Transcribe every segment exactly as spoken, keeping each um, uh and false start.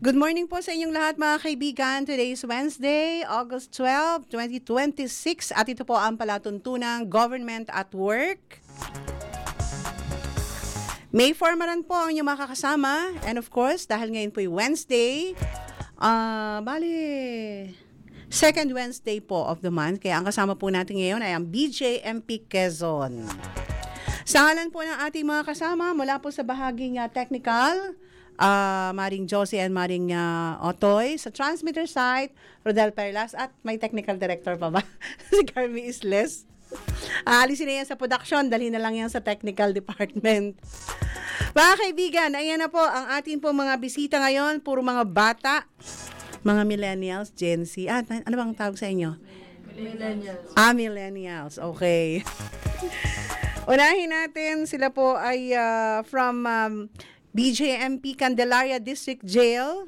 Good morning po sa inyong lahat mga kaibigan. Today is Wednesday, August twelfth, twenty twenty-six at ito po ang palatuntunang Government at Work. May Formaran po ang inyong makakasama and of course, dahil ngayon po ay Wednesday, uh, bali, second Wednesday po of the month. Kaya ang kasama po natin ngayon ay ang B J M P Quezon. Sa ngalan po ng ating mga kasama, mula po sa bahaging uh, technical, Uh, Maring Josie and Maring uh, Otoy. Sa transmitter site, Rodel Perlas. At may technical director pa ba? Si Carmi Isles. Uh, alisin na yan sa production. Dali na lang yan sa technical department. Mga kaibigan, ayan na po ang ating po mga bisita ngayon. Puro mga bata. Mga millennials, Gen Z. Ah, ano bang tawag sa inyo? Millennials. Ah, millennials. Okay. Unahin natin. Sila po ay uh, from... Um, B J M P Candelaria District Jail.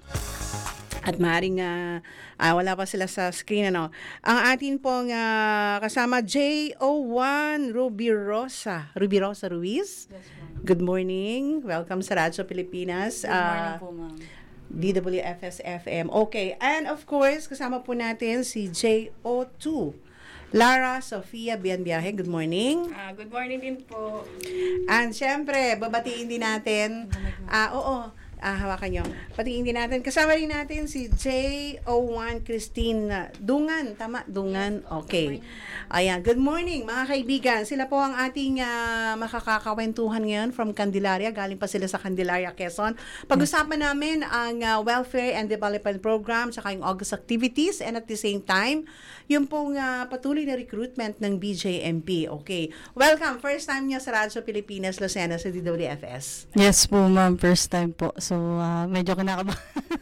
At maaaring uh, uh, wala pa sila sa screen. Ano. Ang atin pong uh, kasama J O one Ruby Rosa. Ruby Rosa Ruiz. Yes, ma'am. Good morning. Welcome sa Radyo Pilipinas. Good morning Uh, po, ma'am. D W F S F M. Okay. And of course, kasama po natin si J O two Lara Sofia Bianbiahe. Good morning. Ah, good morning din po. And syempre, babatiin din natin. Ah, oo. Ah, hawakan nyo. Batiin din natin. Kasama rin natin si J O one Christine Dungan. Tama? Dungan? Okay. Ayan. Good morning, mga kaibigan. Sila po ang ating uh, makakakawentuhan ngayon from Candelaria. Galing pa sila sa Candelaria, Quezon. Pag-usapan namin ang uh, Welfare and Development Program saka yung August activities and at the same time, yung pong uh, patuloy na recruitment ng B J M P. Okay. Welcome. First time niya sa Radyo Pilipinas, Lucena, sa D W F S. Yes po, ma'am. First time po. So, uh, medyo kinakabahan.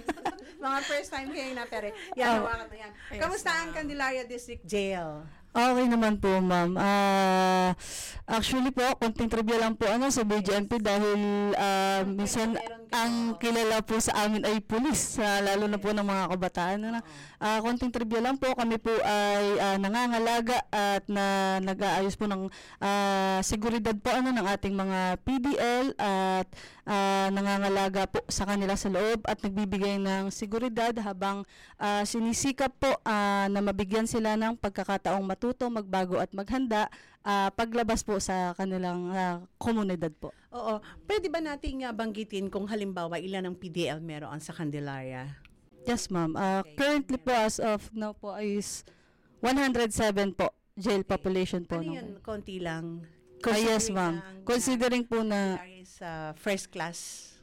Mga first time kayo na, pero yan, Oh. hawakan mo yan. Yes, Kamusta ang ma'am. Candelaria District Jail? Okay naman po, ma'am. Ah, actually po, konting trivia lang po ano sa B J M P dahil ah, minsan ang kilala po sa amin ay pulis, ah, lalo na po ng mga kabataan. Ano. Ah, konting trivia lang po, kami po ay ah, nangangalaga at na nag-aayos po ng ah, seguridad po ano ng ating mga P D L at ah, nangangalaga po sa kanila sa loob at nagbibigay ng seguridad habang ah, sinisikap po ah, na mabigyan sila ng pagkakataong matuto, magbago at maghanda ah, paglabas po sa kanilang ah, komunidad po. Oo. Pwede ba nating uh, banggitin kung halimbawa ilan ang P D L meron sa Candelaria? Yes, ma'am. Ah, Okay. currently po as of now po is one hundred seven po jail population po. Ano nung- yun? Konti lang. Ah, yes, Considering ma'am. ang, Considering po uh, na Candelaria is uh, first class.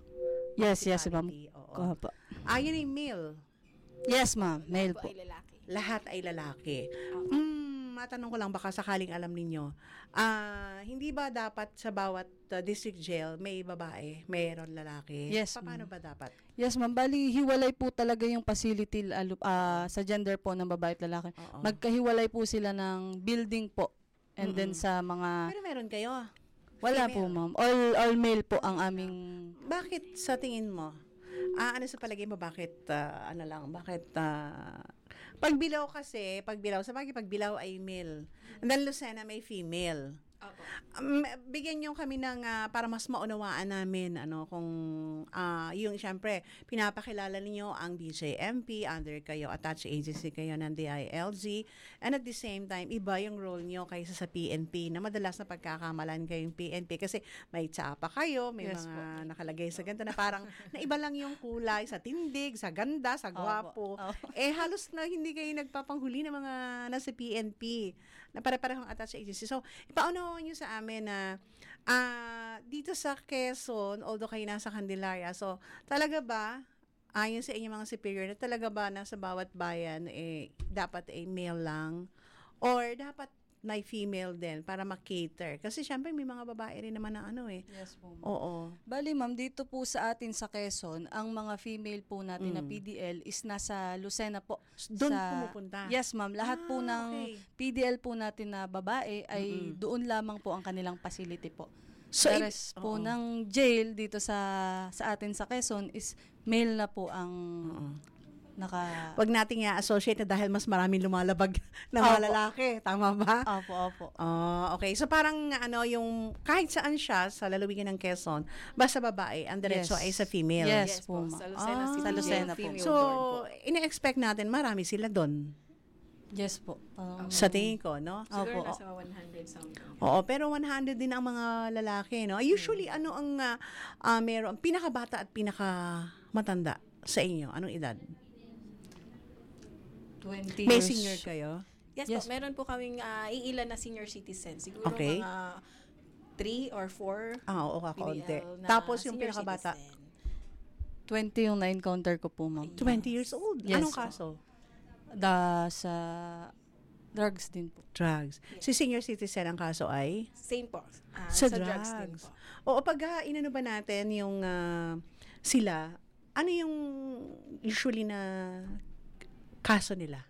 yes, yes, ma'am. hospitality. Oo. Kuha po. Ah, yun ay male. Yes, ma'am. Male po. Lahat ay lalaki. Hmm, matanong ko lang baka sakaling alam ninyo. Ah, hindi ba dapat sa bawat uh, district jail may babae, mayroon lalaki? Yes, Pa- Paano ma'am. ba dapat? Yes, ma'am. Bali, hiwalay po talaga yung facility lalo, ah, sa gender po ng babae at lalaki. Oo. Magkahiwalay po sila ng building po. And then Mm-mm. sa mga... Pero meron kayo. Wala female. po, ma'am. All, all male po ang aming... Bakit sa tingin mo? Ah, ano sa palagay mo bakit ah, ano lang, bakit ah, pagbilaw kasi, pagbilaw, sa bagay pagbilaw ay male. And then Lucena may female. Um, bigyan niyo kami ng ah, para mas maunawaan namin ano kung ah, yung syempre pinapakilala niyo ang B J M P, under kayo attached agency kayo ng D I L G, and at the same time iba yung role niyo kaysa sa P N P na madalas na pagkakamalan kayong P N P kasi may tsapa kayo, may Yes mga nakalagay sa ganito na parang naiba lang yung kulay sa tindig, sa ganda, sa gwapo. Opo. Eh halos na hindi kayo nagpapanghuli ng mga nasa P N P na pare-parehong attached agency. So, ipaunawa niyo sa amin na ah, dito sa Quezon, although kayo nasa Candelaria, so talaga ba, ayon sa inyong mga superior, na talaga ba nasa bawat bayan, eh, dapat eh, male lang? Or dapat may female din para makater? Kasi syempre may mga babae rin naman na ano eh. Yes po, ma'am. Oo. Bali, ma'am, dito po sa atin sa Quezon, ang mga female po natin na Mm. P D L is nasa Lucena po. Doon Sa- pumupunta? Yes, ma'am. Lahat po Ah, ng okay. P D L po natin na babae ay Mm-mm. doon lamang po ang kanilang facility po. So, So, it- po oo. ng jail dito sa sa atin sa Quezon is male na po ang Oo. naka... Wag nating i-associate na dahil mas maraming lumalabag na mga Opo. lalaki. Tama ba? Opo, opo. Oh, okay. So parang ano yung kahit saan siya sa lalawigan ng Quezon, basta babae, ang diretso Yes. ay sa female. Yes. Yes po, po, sa ma'am. Lucena Ah. City. Sa Lucena po. female So, dorm po. ine-expect natin marami sila doon. Yes po. Parang- Sa tingin ko, no? Siguro Opo. nasa one hundred something. Oo, pero one hundred din ang mga lalaki, no? Usually, ano ang uh, uh, meron, pinakabata at pinakamatanda sa inyo? Anong edad? twenty May years. senior kayo? Yes, Yes. po, meron po kaming ah, iilan na senior citizen. Siguro Okay. mga three or four. Ah, oo, kakaunti. B B L na Tapos yung senior pinakabata, citizen. twenty yung na-encounter ko po, ma'am. twenty years old. Yes, Anong po. kaso? Da, sa drugs din po. Drugs. Si senior citizen ang kaso ay? Same po. Ah, Sa sa, drugs. din drugs. po. Oo, pag ah, inano ba natin yung ah, sila, ano yung usually na kaso nila?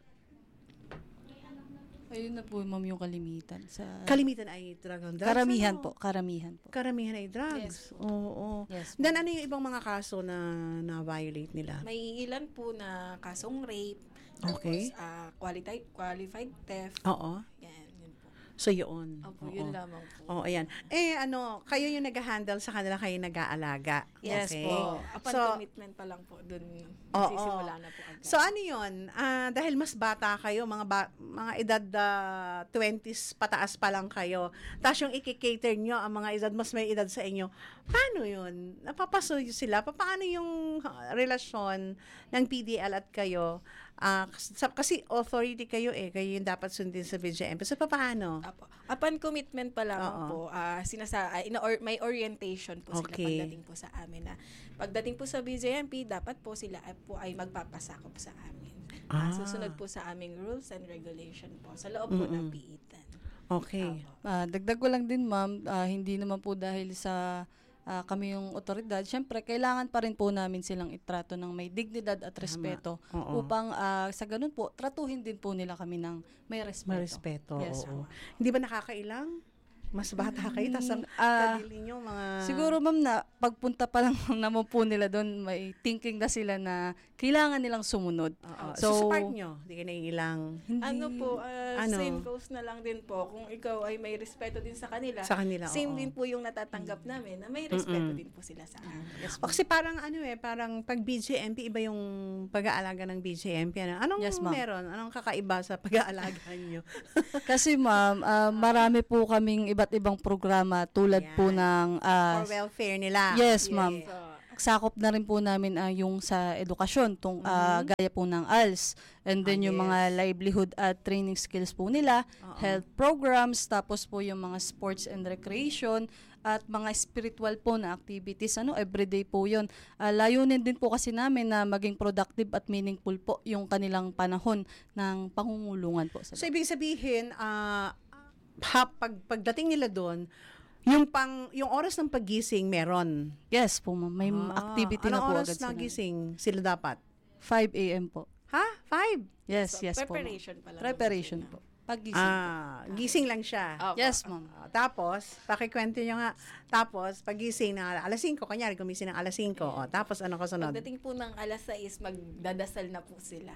Ayun na po, ma'am, yung kalimitan. Sa Kalimitan ay drug on drugs? karamihan ano? po, karamihan po. Karamihan ay drugs. Oo. Yes, Then ano yung ibang mga kaso na na-violate nila? May ilan po na kasong rape. Okay. Tapos, ah, qualified, qualified theft. Oo. Yan, yun po. So yun. Opo, Oo. yun lamang po. Oo, ayan. Eh, ano, kayo yung nag-handle sa kanila, kayo nag-aalaga. Yes Okay. po. Upon So, commitment pa lang po, dun Oo. sisimula na po agad. So ano yun? Ah, dahil mas bata kayo, mga ba- mga edad ah, twenties pataas pa lang kayo. Tapos yung i-cater nyo, ang mga edad, mas may edad sa inyo. Paano yun? Napapasuyo sila? Pa- Paano yung ah, relasyon ng P D L at kayo? Ah, kas- sa- kasi authority kayo eh. Kayo yung dapat sundin sa V J M P. So paano? Apo. Upon commitment pa lamang Oo. po, ah sinasa, ah, ina or, may orientation po sila Okay. pagdating po sa amin na pagdating po sa B J M P, dapat po sila ay, po ay magpapasakop sa amin. Ah, Ah. susunod po sa aming rules and regulation po sa loob po ng Mm-mm. P I T A N. Okay. Apo. Ah, dagdag ko lang din, ma'am, ah, hindi naman po dahil sa ah, kami yung otoridad, syempre kailangan pa rin po namin silang itrato ng may dignidad at respeto Oo. upang ah, sa ganun po tratuhin din po nila kami ng may respeto. May respeto. Yes, Oo. Hindi ba nakakailang? Mas bata kayo, tas ang Ah, kadili nyo mga... Siguro, ma'am, na pagpunta pa lang naman po nila doon, may thinking na sila na kailangan nilang sumunod. Oo. So, So, sa part nyo, hindi kayo naiilang Hindi, Ano po, ah, Ano? same goes na lang din po. Kung ikaw ay may respeto din sa kanila, sa kanila. same oo. din po yung natatanggap namin na may respeto din po sila sa amin. Yes, O, kasi parang ano eh, parang pag B J M P, iba yung pag-aalaga ng B J M P. Ano? Anong Yes, ma'am. meron? Anong kakaiba sa pag-aalaga nyo? Kasi, ma'am, ah, marami po kaming iba't ibang programa tulad po Yan. ng ah, For welfare nila. yes, ma'am. So, Sakop na rin po namin ah, yung sa edukasyon, tung ah, gaya po ng A L S, and then Ah, yung yes. mga livelihood at training skills po nila, Oo. health programs, tapos po yung mga sports and recreation, at mga spiritual po na activities, ano, everyday po yun. Ah, layunin din po kasi namin na maging productive at meaningful po yung kanilang panahon ng pangungulungan po. Sa So, ibig sabihin, ah, ha, pag, pagdating nila doon, yung pang yung oras ng paggising meron. yes po, ma'am. May Ah, activity na anong po oras agad sila. nagising sila dapat? five a.m. po. Ha? Five? Yes, so, yes po. ma'am. preparation pa lang. Preparation po. Paggising po. Ah, gising lang siya. Opo. Yes, ma'am. Ah, tapos, pakikwento nyo nga. Tapos, pagising na alas singko, kanyari gumising ng alas singko. O, tapos ano kasunod? Pagdating po ng alas sais, magdadasal na po sila.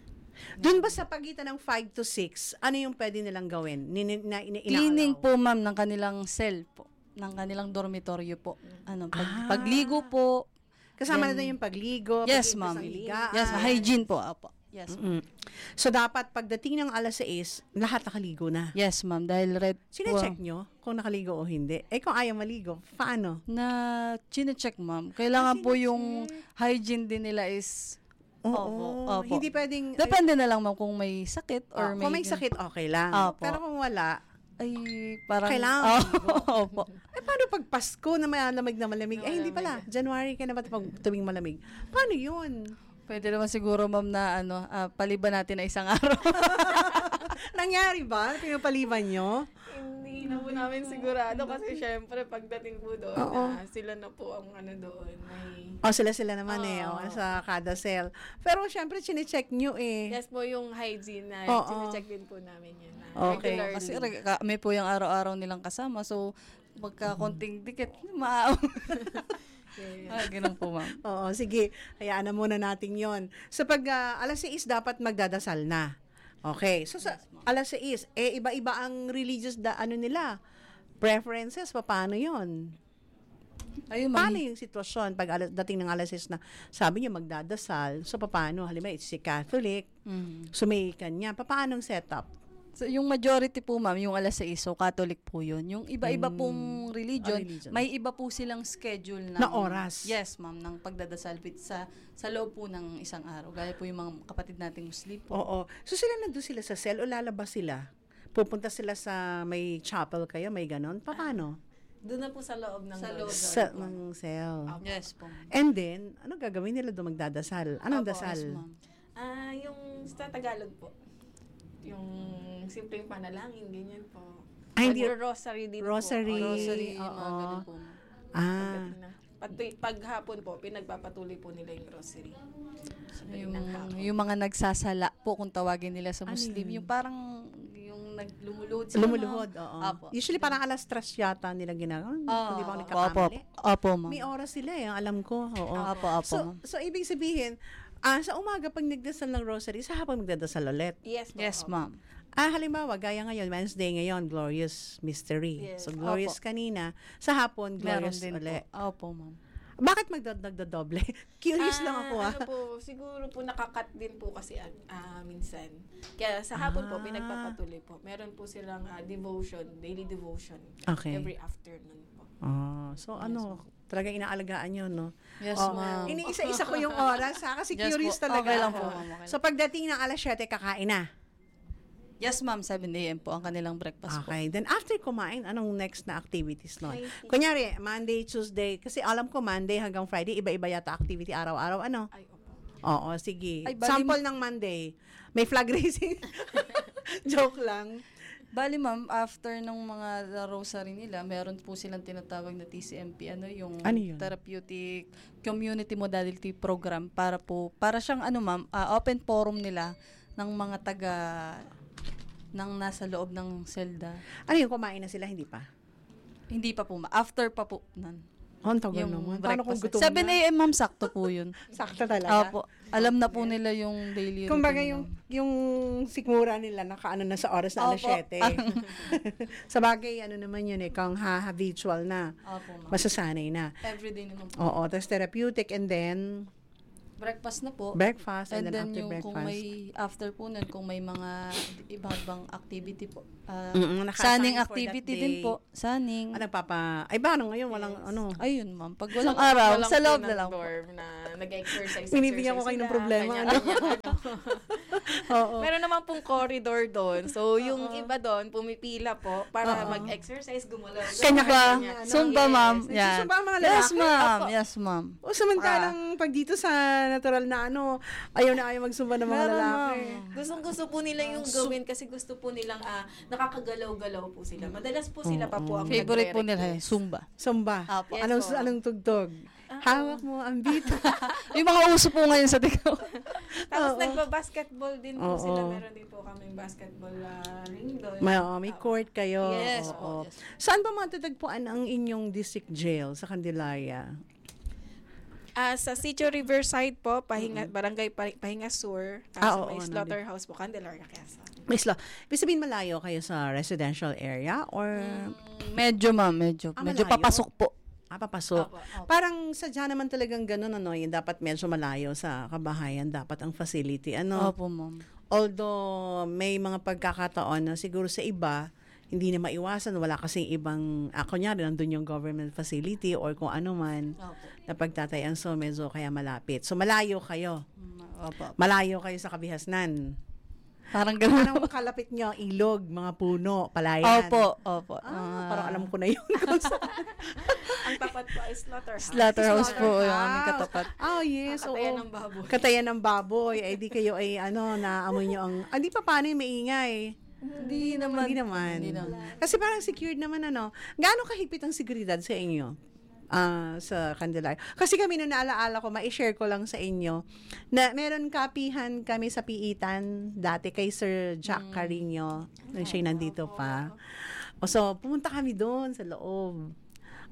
Doon ba sa pagitan ng five to six, ano yung pwede nilang gawin? Nini, na, ina, Cleaning inaalaw? po, ma'am, ng kanilang cell po. Ng kanilang dormitoryo po. Ano, pag, Ah. pagligo po. Kasama Then- na yung pagligo, Yes, pag-iwas ma'am. ng higaan. Yes, ma'am. Hygiene po. Apo. Yes, ma'am. Mm. So, dapat pagdating ng alas sais, lahat nakaligo na. Yes, ma'am. Dahil red Sine-check nyo kung nakaligo o hindi. Eh, kung ayaw maligo, paano? na chine-check, ma'am. Kailangan Ah, po yung hygiene din nila is Oo. Opo, opo. Hindi pwedeng... depende na lang, ma'am, kung may sakit Oh, or may kung may sakit, okay lang. Opo. Pero kung wala, ay parang Kailangan Oh, maligo. opo. eh paano pag Pasko na malamig na malamig? Eh hindi pala, January ka na ba pag tuwing malamig? Paano yun? Pwede naman siguro, ma'am, na ano, ah, paliban natin na isang araw. Nangyari ba? Pinapaliban nyo? Hindi na po namin sigurado kasi syempre pagdating po doon, Oo. na sila na po ang ano doon. May, O sila-sila naman eh, Oo. o, sa kada cell. Pero syempre, chinecheck nyo eh. yes po yung hygiene na Oo. chinecheck din po namin yun. Na Okay. regularly. Kasi reg- kami po yung araw-araw nilang kasama. So, pagka konting dikit, maaw. Ah, ganun po, ma'am. Oo, sige. Hayaan na muna natin yon. So pag ah, alas sais dapat magdadasal na. Okay. So sa alas sais, eh iba-iba ang religious da ano nila. Preferences, paano yon? Ayun, ma'am. Paano yung sitwasyon pag alas, dating ng alas sais na sabi niyo magdadasal? So paano? Halimbawa, si Catholic, Mm. so may kanya. Paano ang setup? So, yung majority po, ma'am, yung alas sais, so Catholic po yun. Yung iba-iba Mm. pong religion, Ah, religion. may iba po silang schedule ng, Na oras. Yes, ma'am, ng pagdadasal with sa sa loob po ng isang araw. Gaya po yung mga kapatid nating Muslim po. Oo. So sila nandun sila sa cell o lalabas sila? Pupunta sila sa may chapel kayo, may ganon? Paano? Doon na po sa loob ng Sa loob. Sa ng cell. Yes po. And then, ano gagawin nila doon magdadasal? Anong Opo, dasal? yes, ma'am. Ah, yung sa Tagalog po. Yung simpleng panalangin, ganyan po. Ay, hindi- Rosary din Rosary. po. Rosary, oo. mga ganun po, ma'am. Ah, Pagdating na- Pag, paghapon po, pinagpapatuloy po nila yung rosary. Yung, ng hapon. yung mga nagsasala po, kung tawagin nila sa Ano Muslim, yun? yung parang, yung naglumulood sila. lumuluhod, oo. Apo. Usually parang alas tres yata nila ginagawa. Ah, Hindi ba ako opo, nagkakamali? opo, ma'am. May oras sila eh, ang alam ko. Oo. Opo, opo, So, ma'am. so ibig sabihin, ah, sa umaga pag nagdasal ng rosary, sa hapon magdadasal ulit. Yes po. Yes, opo. ma'am. Ah, halimbawa, gaya ngayon, Wednesday ngayon, Glorious Mystery. Yes. So, Glorious Opo. kanina. Sa hapon, Meron Glorious din ulit. po. Opo, ma'am. Bakit magdadagdadoble? Curious lang ako ah. Ano po, siguro po nakakat din po kasi ah, minsan. Kaya sa hapon po, Ah. pinagpapatuloy po. Meron po silang ah, devotion, daily devotion. Okay. Every afternoon po. Ah, so ano, talaga inaalagaan yun, no? Yes, Oh, ma'am. Iniisa-isa ko yung oras, ha? Kasi Yes curious po. talaga Okay lang ako. po, ma'am. Okay So, pagdating ng alas siyete, kakain na. Yes, ma'am. seven a.m. po ang kanilang breakfast po. Okay. Then, after kumain, anong next na activities nun? I think- Kunyari, Monday, Tuesday, kasi alam ko Monday hanggang Friday, iba-iba yata activity araw-araw. Ano? Ay, opo. Oo, sige. Ay, bali- Sample ng Monday. May flag racing. Joke lang. Bali, ma'am, after ng mga rosary nila, meron po silang tinatawag na T C M P, ano, yung Ano yun? Therapeutic Community Modality Program para po, para siyang, ano, ma'am, ah, open forum nila ng mga taga ng nasa loob ng selda. Ano yung kumain na sila, hindi pa? Hindi pa po, ma. After pa po nun. Oh, ang tagal Yung naman. Paano kung breakfast. gutom seven na? a.m. ma'am, sakto po yun. Sakto talaga. Opo. Alam na po nila yung daily Kumbaga routine yung nila. yung sikmura nila nakaano na sa oras na alas Opo. siyete. Sa bagay, ano naman yun eh, kung ha, habitual na, Opo, ma'am. masasanay na. Everyday naman po. Oo, tapos therapeutic and then Breakfast na po. breakfast and, And then, then after yung breakfast. kung may, after po nun, kung may mga ibang activity po. ah, Mm-mm, naka-assign sunning for that activity day. din po. Sunning. Ah, nagpapa, ay ba, ano ngayon, walang ano. Ayun, ma'am. Pag walang araw, Walang sa loob po na ng lang po. dorm na nag-exercise. Binibigyan ko exercise kayo ng sila, problema, kanya-kanya, ano. Oo. Meron naman pong corridor doon. So, yung iba doon, pumipila po para mag-exercise, gumalaw. Zumba. Ganyan, ano. Zumba, Yes. ma'am. Yan. Nagsusumba ang mga Yes, lalaki? ma'am. Opo. Yes, ma'am. O samantalang pag dito sa natural na ano, ayaw na ayaw magsumba ng mga Meron, lalaki. Gustong gusto po nila yung gawin kasi gusto po nilang ah, nakakagalaw-galaw po sila. Madalas po sila pa po ang Favorite po nila, nagre-request. eh, Zumba. Sumba. Apo. Yes anong po. anong tugtog? Hawak mo ang beat. Yung mga uso po ngayon sa Tigao. Tapos nagba-basketball din po Oo. sila. Meron din po kaming basketball ah, ring doon. may, oh, may court kayo. Yes Oo. po, yes. Saan ba matatagpuan ang inyong district jail sa Candelaria? Ah, sa Sitio Riverside po, Pahinga, Barangay Pa- Pahinga Sur, Ah, ah, sa oo, may nandito. slaughterhouse po, Candelaria, Quezon. May slow. Ibig sabihin malayo kayo sa residential area or Medyo, ma'am. Medyo. Ah, Medyo malayo? papasok po. ah, papasok? Opo, opo. Parang sadya naman talagang ganun, ano, yung dapat medyo malayo sa kabahayan, dapat ang facility. Ano? Opo, ma'am. Although may mga pagkakataon na siguro sa iba, hindi na maiwasan, wala kasing ibang, ah, kunyari, nandun yung government facility or kung ano man Opo. na pagtatayan, so medyo kaya malapit. So malayo kayo. Opo. Malayo kayo sa kabihasnan. Parang ganun. Anong kalapit nyo? Ilog, mga puno, palayan. Opo, opo. Ah, Ah, parang alam ko na yun. Kung saan. Ang tapat po ay slaughterhouse. Slaughterhouse po yung Slaughterhouse. aming katapat. Oh, yes. Katayan oo. ng baboy. Katayan ng baboy. Ay, di kayo ay, ano, naamoy nyo ang, ah, di pa paano yung maingay? Hindi naman. Hindi naman. Hindi naman. Kasi parang secured naman, ano. Gaano kahigpit ang seguridad sa inyo? Ah, sa Candelaria. Kasi kami nung naalaala ko, ma-share ko lang sa inyo, na meron kapihan kami sa Piitan dati kay Sir Jack Carino, nung siya'y nandito pa. O so, pumunta kami doon sa loob.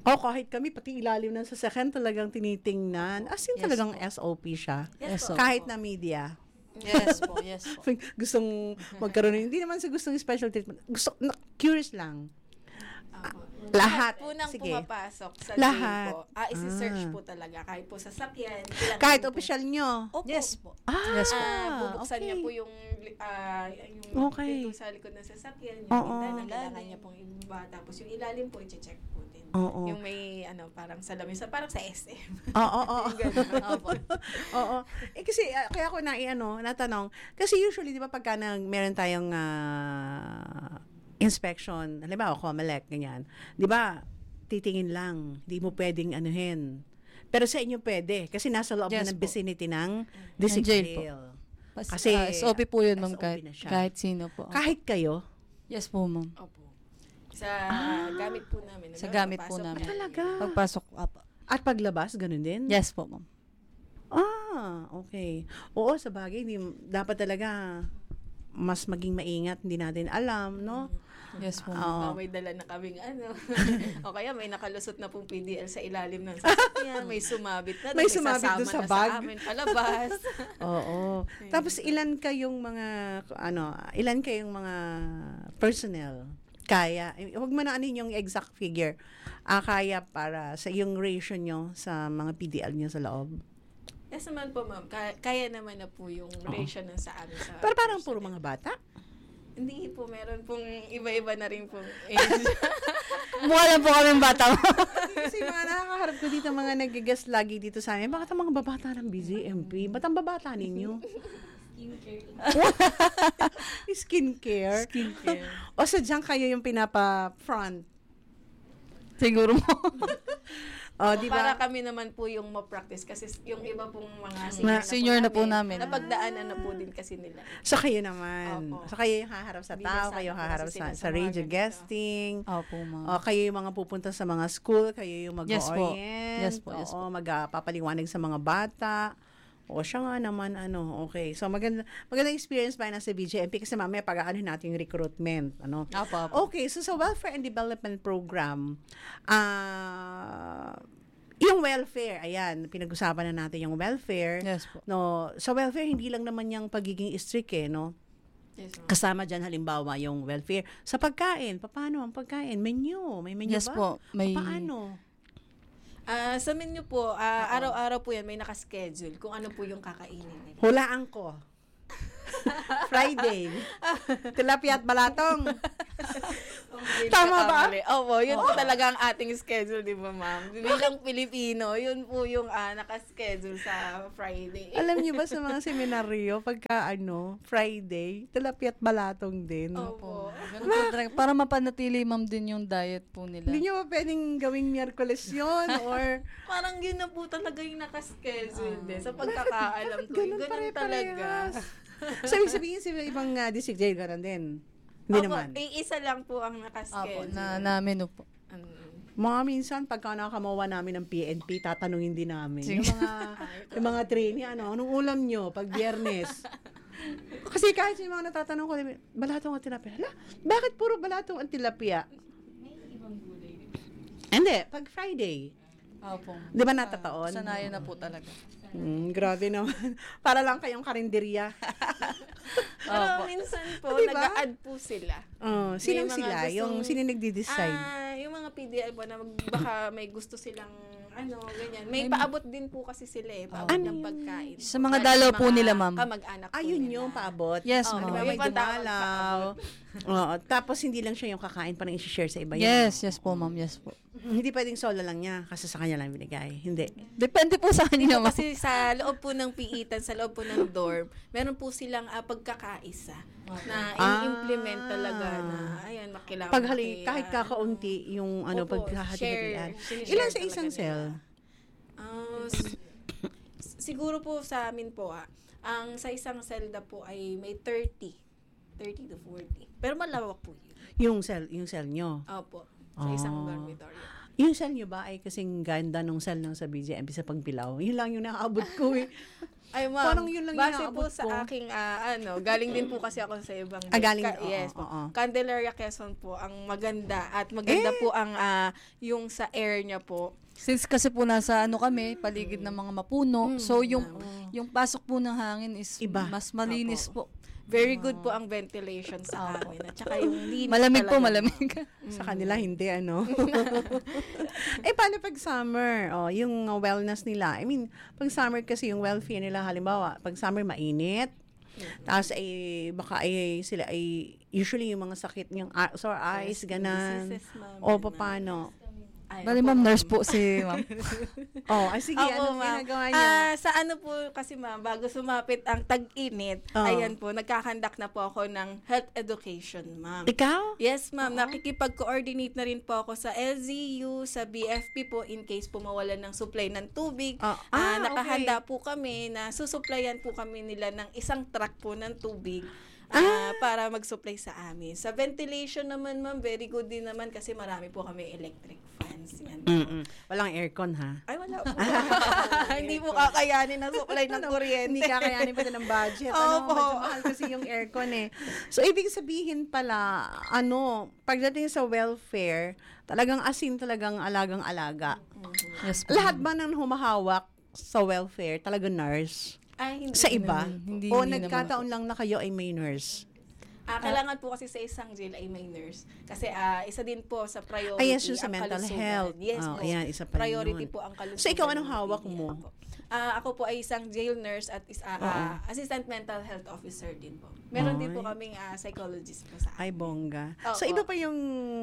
Oh, kahit kami, pati ilalim ng sasakyan talagang tinitingnan. As in Yes talagang po. S O P siya. Yes, po. po. Kahit na media. Yes po, yes po. Gustong magkaroon, hindi naman sa gustong special treatment. Gusto, na, curious lang. Opo. Lahat. po nang Sige. pumapasok sa Lahat. jail po, ah, isi-search Ah. po talaga. Kahit po sa sakyan. kailangan Kahit po- opisyal nyo. Opo. Yes po. Ah, Yes po. Ah, bubuksan okay. niya po yung ah, yung Okay. pinto sa likod ng sasakyan, yung Oo. bintana, kailangan niya pong ibaba. Tapos yung ilalim po, i-check po din. Oo. Yung may, ano, parang salamin, sa parang sa S M. Oo, oo. Opo. Oo. Eh kasi ah, kaya ako na ano, natanong kasi usually 'di ba pagka nag meron tayong ah, inspection, halimbawa Comelec ganyan. 'Di ba? Titingin lang, hindi mo pwedeng anuhin. Pero sa inyo pwede kasi nasa loob Yes na ng po. vicinity ng Ng district jail jail. po. Kasi, Kasi, S O P po yun, ma'am, S O P kahit, na siya. kahit sino po. Kahit kayo? Yes po, ma'am. Opo. Sa Ah. gamit po namin. Sa Halimbawa, gamit po papasok namin. na- Talaga? Pagpasok, apa. At paglabas ganun din? Yes po, ma'am. Ah, okay. Oo, sa bagay, hindi, dapat talaga mas maging maingat, hindi natin alam, no? Yes po, ma'am. Oo. Ah, may dala na kaming ano. o kaya may nakalusot na pong P D L sa ilalim ng sasakyan. May sumabit na. May doon, sumabit sasama doon sa na bag. Sa amin palabas. Oo. Tapos ilan kayong mga ano, ilan kayong mga personnel? Kaya, eh, huwag mo na ano yung exact figure. Ah, kaya para sa yung ratio nyo sa mga P D L nyo sa loob. Yes naman po, ma'am. Kaya, kaya naman na po yung ratio ng sa amin. Sa Pero parang puro personnel. mga bata. Hindi po, meron pong iba-iba na rin pong age. Mukha lang po kami bata. Kasi mga nakakaharap ko dito, mga nagigas lagi dito sa amin. Bakit ang mga babata ng B Z M P? Ba't ang babata ninyo? Skincare. Skincare. O sadyang kayo yung pinapa-front. Siguro mo. O, di Para ba? kami naman po yung ma-practice kasi yung iba pong mga Na- senior, senior na po namin. Napagdaanan na po din kasi nila. So kayo naman. Opo. So kayo yung haharap sa tao, Binasabi kayo ko haharap kasi sa, sila sa sa mga radio ganito. guesting. Opo, ma'am. O kayo yung mga pupunta sa mga school, kayo yung Yes po. mag-orient. Yes po, yes Oo, magpapaliwanag sa mga bata. O siya nga naman, ano, okay. So maganda, maganda experience ba na sa B J M P kasi mamaya pag-ano natin yung recruitment. Ano? Opo, opo. Okay, so sa Welfare and Development Program, ah, yung welfare, ayan, pinag-usapan na natin yung welfare. Yes po. No, sa welfare hindi lang naman yung pagiging strict eh, no? Yes, ma'am. Kasama diyan halimbawa yung welfare sa pagkain. Paano ang pagkain? Menu, may menu Yes ba? po. May, Paano? Ah, sa menu po, ah, araw-araw po yan may naka-schedule kung ano po yung kakainin nila. Hulaan ko. Friday. Tilapia at balatong. Tama ba? Opo, yun po talaga ang ating schedule, di ba, ma'am? Bilang Pilipino, yun po yung ah, naka-schedule sa Friday. Alam niyo ba sa mga seminaryo, pagka ano, Friday, tilapia at balatong din. Opo. Ganun po talaga. Para mapanatili, ma'am, din yung diet po nila. Hindi niyo ba pwedeng gawing Miyerkules yun? Or, Parang yun na po talaga yung naka-schedule din. Sa pagkakaalam ko, ganun ganun pare-parehas? talaga. So, ibig sabihin sa ibang uh, district jail, ganun din. Hindi Opo, naman. eh, isa lang po ang Opo, naka-schedule. na, na menu po. Ano, Mga minsan, pagka nakamawa namin ng P N P, tatanungin din namin. Yung Sige. mga, yung mga trainee, ano, anong ulam nyo pag biyernes? Kasi kahit yung mga natatanong ko, balatong at tilapia. Hala, bakit puro balatong at tilapia? Hindi, pag Friday. Opo. Di ba natataon? Sanayan na po talaga. Hmm, grabe naman. Para lang kayong karinderya. Pero minsan po, Diba? nag-a-add po sila. Oh, sinong mga sila? gustong- Yung sino nagdi-decide? Ah, yung mga P D L po na mag- baka may gusto silang ano, ganyan. May paabot din po kasi sila eh, paabot Ano ng yun? pagkain. Sa po. mga Dahil dalaw sa po mga nila, ma'am. Kamag-anak po Ayun nila. yung paabot. Yes, Oh, ma'am. Di ba, may Yung pantawag dumalaw. Oo, tapos hindi lang siya yung kakain, parang i-share sa iba yun. Yes, yes po, ma'am. Yes po. Hindi pwedeng solo lang niya kasi sa kanya lang binigay. Hindi. Depende po sa kanya, ma'am. Kasi sa loob po ng piitan, sa loob po ng dorm, meron po silang ah, pagkakaisa na Ah. i-implement talaga na, ayan, makilala. Pag hali, kahit kakaunti yung ano, Opo, paghahati-hatian. share. Sinishare Ilan sa talaga isang nila. cell? Ah, s- siguro po sa amin po ah, ang sa isang selda po ay may thirty. thirty to forty. Pero malawak po yun. Yung cell, yung cell nyo. Opo. Sa isang Ah. dormitory. Yung cell nyo ba ay kasing ganda nung cell nung sa B J M P sa Pagbilao? Yun lang yung nakaabot ko eh. Ay, ma'am. Parang yun lang base inaabot po sa ko. aking, ah, ano, galing din po kasi ako sa ibang... Ah, galing- Ka- oo, yes po. oo. Candelaria, Quezon po, ang maganda. At maganda Eh? po ang, ah, yung sa air niya po. Since kasi po nasa ano kami, paligid ng mga mapuno, Mm, so yung ma'am. yung pasok po ng hangin is Iba. mas malinis po. Very good po ang ventilation sa amin. At saka yung linis Malamig po, talaga. malamig. Sa kanila, hindi, ano? eh, paano pag summer? Oh, yung uh, wellness nila. I mean, pag summer kasi yung welfare nila, halimbawa, pag summer mainit, tapos ay, baka ay, sila ay, usually yung mga sakit, yung uh, sore eyes, ganan. Diseases, ma'am. O, paano? Ay, Bali opo, ma'am, nurse po si ma'am. Oh, ay, sige, Opo, ano ma'am. ginagawa niyo? Ah, sa ano po kasi ma'am, bago sumapit ang tag-init, Oo. ayan po, nagkakandak na po ako ng health education, ma'am. Ikaw? Yes, ma'am. Nakikipag-coordinate na rin po ako sa L Z U, sa B F P po in case po mawalan ng supply ng tubig. Ah, Ah, ah, nakahanda po kami na susuplayan po kami nila ng isang truck po ng tubig. ah, para mag-supply sa amin. Sa ventilation naman, ma'am, very good din naman kasi marami po kami electric fans. Yan. Mm-mm. Walang aircon, ha? Ay, wala po. Hindi po kakayanin ang supply ng kuryente. Hindi kakayanin pati ng budget. Ano, Opo. medyo mahal kasi yung aircon eh. So, ibig sabihin pala, ano, pagdating sa welfare, talagang asin talagang alagang-alaga. Yes po. Lahat ba ng humahawak sa welfare, talagang nurse? Ay, hindi. Sa iba? Hindi- o hindi naman nagkataon lang na kayo ay may nurse? Ah, kailangan po kasi sa isang jail ay may nurse. Kasi ah, isa din po sa priority Ay, yes, yung sa ang mental kalusugan. health. Yes Oh, po. ayan, isa pa rin Priority yun. po ang kalusugan. So, ikaw anong ng hawak P D L mo? po. Ah, ako po ay isang jail nurse at is, ah, ah, assistant mental health officer din po. Meron din po Ay. kaming ah, psychologist po sa Ay, bongga. Oo. So, iba pa yung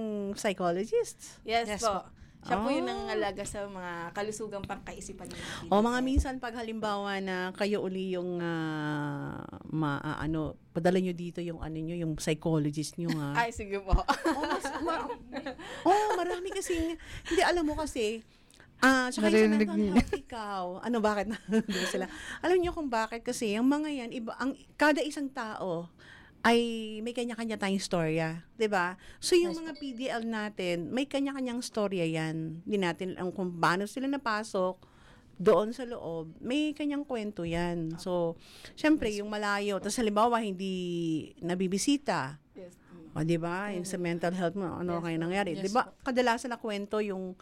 psychologist? Yes, Yes po. po. Siya po yung Oh. nangangalaga sa mga kalusugang pangkaisipan ng mga O mga minsan pag halimbawa na kayo uli yung ah, ma, ah, ano, padala nyo dito yung ano nyo, yung psychologist nyo ha. Ay, sige po. oh, mas, ma, oh, marami kasi, hindi alam mo kasi, ah, tsaka yung sa Narinig mental niyo. health ikaw, ano bakit na sila? Alam niyo kung bakit kasi, yung mga yan, iba, ang, kada isang tao, ay may kanya-kanya tayong storya, 'di ba? So yung mga P D L natin, may kanya-kanyang storya 'yan. Hindi natin alam kung paano sila napasok doon sa loob. May kanyang kwento 'yan. So, syempre yung malayo, tapos halimbawa hindi nabibisita. Yes. O 'di ba? Yung sa mental health mo, ano Yes, kaya po. nangyari? Yes, 'Di ba? Kadalasan na kwento yung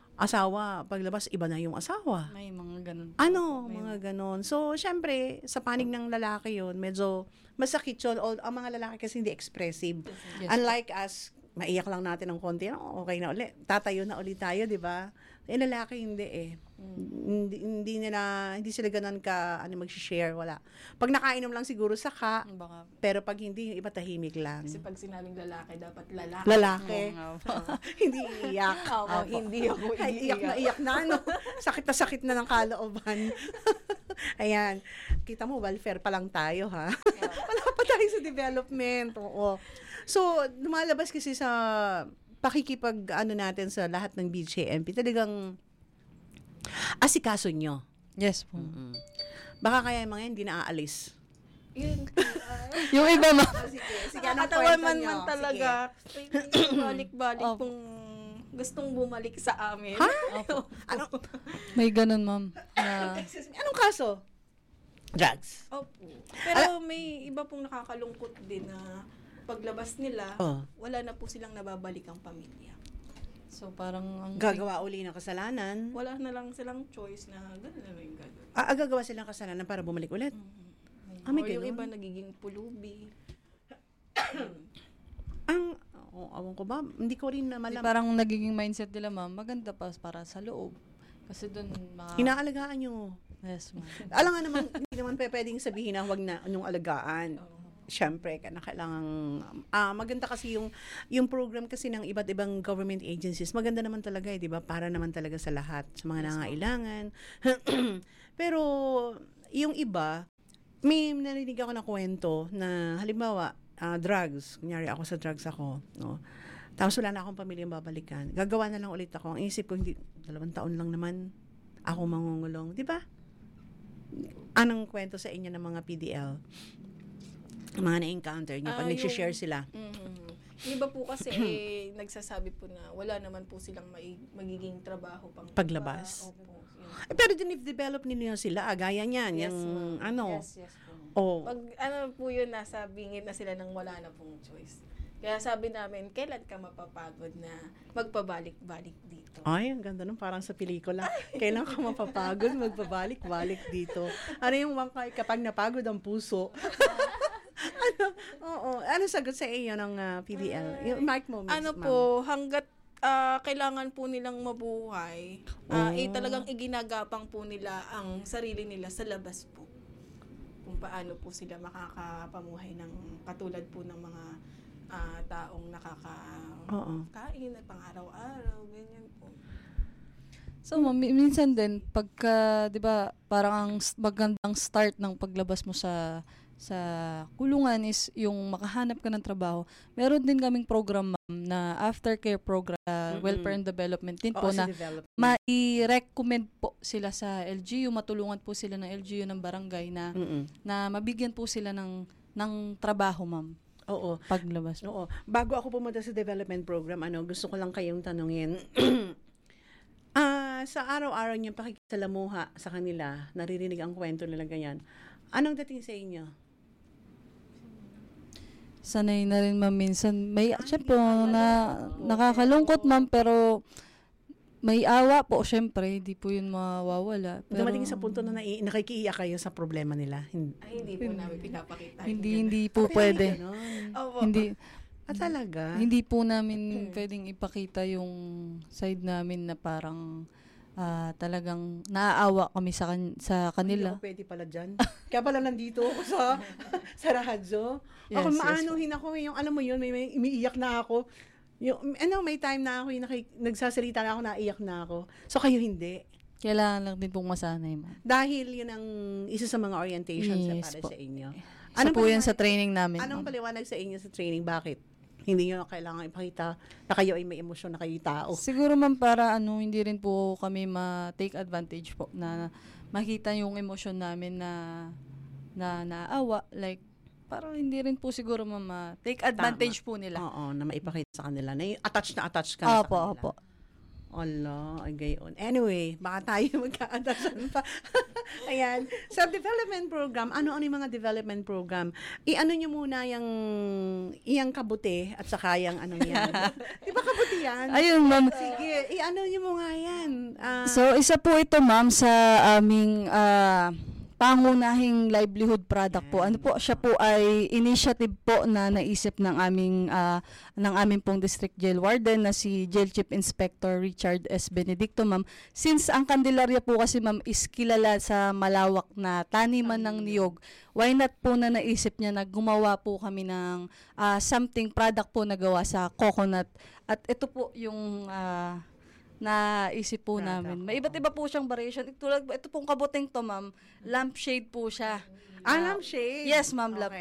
asawa, paglabas iba na yung asawa. May mga ganun. Ano, May- mga ganon. So, syempre, sa panig ng lalaki yun, medyo masakit yun. All, ang mga lalaki kasi hindi expressive. Yes. Unlike us, maiyak lang natin ng konti, oh, okay na ulit. Tatayo na ulit tayo, di ba? Eh, lalaki hindi eh. Hindi, hindi nila, hindi sila ganun ka, ano, mag-share, wala. Pag nakainom lang siguro saka, Baka pero pag hindi, yung iba tahimik lang. Kasi pag sinabing lalaki, dapat lalaki. Lalaki. Oo nga po. hindi iiyak. Ako, hindi ako Ay, iyak na iyak na, ano? Sakit na sakit na ng kalooban. Ayan. Kita mo, welfare pa lang tayo, ha? Wala pa tayo sa development. Oo. So, lumalabas kasi sa pakikipag, ano natin sa lahat ng B J M P, talagang asikaso nyo. Yes po. Baka kaya yung mga yan, hindi na aalis. Yun. Yung iba ma'am. Sige, sige, anong Nakakatawa kwento man nyo? man talaga. Balik-balik Opo. kung gustong bumalik sa amin. Ha? Opo. Ano? May ganun ma'am. Na, Excuse me, anong kaso? Drugs. Opo. Pero may iba pong nakakalungkot din na paglabas nila, Oh. wala na po silang nababalik ang pamilya. so parang ang Gagawa uli ng kasalanan. Wala na lang silang choice na gano'n na yung gano'n. Ah, gagawa silang kasalanan para bumalik ulit. Ah, may O yung ganun? iba nagiging pulubi. Ang, oh, awan ko ba, hindi ko rin na Di malam. parang nagiging mindset nila ma'am, maganda pa para sa loob. Kasi doon mga... Inaalagaan nyo. Yes ma'am. Alam nga naman, hindi naman pe- pwedeng sabihin na huwag na yung alagaan. Siyempre, na kailangan, ah, maganda kasi yung, yung program kasi ng iba't ibang government agencies, maganda naman talaga eh, di ba? Para naman talaga sa lahat, sa mga nangailangan. Pero, yung iba, may narinig ako na kwento na, halimbawa, ah, drugs, kunyari ako sa drugs ako, no? Tapos wala na akong pamilyang babalikan. Gagawa na lang ulit ako. Ang isip ko, hindi, dalawang taon lang naman ako mangungulong. Di ba? Anong kwento sa inyo ng mga P D L? Mga na-encounter niyo pag Ah, nag-share yung- sila. Mhm. Yung iba po kasi eh, nagsasabi po na wala naman po silang mai- magiging trabaho pang Paglabas. iba. Opo. Yun Eh, pero dinip-develop ninyo sila, ah, gaya niyan, Yes, yung ma'am. ano. Yes, yes po. Oh. Pag ano po yun, nasa bingit na sila nang wala na pong choice. Kaya sabi namin, kailan ka mapapagod na magpabalik-balik dito? Ay, ang ganda nun, parang sa pelikula. Kailan ka mapapagod, magbabalik-balik dito. Ano yung wangkay kapag napagod ang puso? ano, oo. Ano sagot sa iyo ng uh, P D L? Yung mic mo, Miss Ano Ma'am. po, hanggat ah, kailangan po nilang mabuhay, ah, eh, Oh. talagang iginagapang po nila ang sarili nila sa labas po. Kung paano po sila makakapamuhay ng katulad po ng mga ah, taong Oo. nakakain at pang-araw-araw, ganyan po. So, ma'am, mi- minsan din, pagka, di ba, parang ang s- magandang start ng paglabas mo sa sa kulungan is yung makahanap ka ng trabaho. Meron din kaming program, ma'am, na aftercare program, uh, Mm-mm. welfare and development din Oo, po, sa na development. mai-recommend po sila sa L G U, matulungan po sila ng L G U ng barangay na Mm-mm. na mabigyan po sila ng ng trabaho, ma'am, Oo. paglabas. Oo. Bago ako pumunta sa development program, ano, gusto ko lang kayong tanungin. Ah, sa araw-araw niyong pakikisalamuha sa kanila, naririnig ang kwento nila ganyan. Anong dating sa inyo? Sanay na rin, ma'am, minsan. May, Ay, syempre, hindi na, pala. nakakalungkot, ma'am, pero may awa po, syempre, hindi po yun mawawala. Pero, Dumating sa punto na nai- nakikiiyak kayo sa problema nila. Hindi. Ay, hindi po namin pinapakita. yung Hindi, ganun. hindi po Pero pwede. may ganon. Opo. Hindi, Ah, talaga? hindi po namin pwedeng ipakita yung side namin na parang ah, talagang naaawa kami sa, kan- sa Hindi kanila. ako pwede pala dyan. Kaya pala nandito ako sa, sa radyo. Yes, ako yes maanuhin ako, yung alam mo yun, may, may umiiyak na ako. Yung, ano, may time na ako, yung naki, nagsasalita na ako, naiyak na ako. So kayo hindi. Kailangan lang din pong masanay, ma'am. Dahil yun ang isa sa mga orientations na Yes para po. sa inyo. Isa po yan paliwanag- sa training namin, Anong ma'am. paliwanag sa inyo sa training? Bakit? Hindi nyo kailangan ipakita na kayo ay may emosyon na kayo tao. Siguro, ma'am, para ano, hindi rin po kami ma-take advantage po na makita yung emosyon namin na na naawa. Like, parang hindi rin po siguro, ma'am, ma-take advantage po nila. Oo, na maipakita sa kanila. Na yung attached na attached ka na Opo, sa kanila. opo. Ala, ay gayon. Anyway, baka tayo magka-attachan pa. Ayan. Sa development program, ano-ano yung mga development program? I-ano nyo muna yung iyang kabuti at saka yung ano yan. Di ba kabuti yan? Ayun, ma'am. Sige, i-ano nyo mo nga yan. Ah, So, isa po ito, ma'am, sa aming ah, pangunahing livelihood product po. Ano po, siya po ay initiative po na naisip ng aming ah, ng aming pong district jail warden na si Jail Chief Inspector Richard S. Benedicto, ma'am. Since ang Candelaria po kasi, ma'am, is kilala sa malawak na taniman ng niyog, why not po na naisip niya na gumawa po kami ng ah, something product po na gawa sa coconut. At ito po yung ah, naisip po Product, namin. May iba't iba po siyang variation. Tulad, ito pong kabuting to, ma'am. Lampshade po siya. ah, lampshade. Yes, ma'am, Okay.